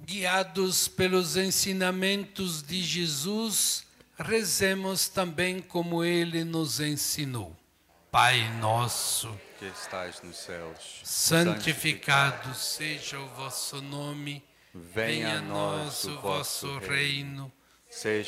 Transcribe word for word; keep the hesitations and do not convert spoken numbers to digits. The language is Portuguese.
Guiados pelos ensinamentos de Jesus, rezemos também como Ele nos ensinou. Pai nosso, que estais nos céus, santificado seja o vosso nome, venha a nós o vosso reino, seja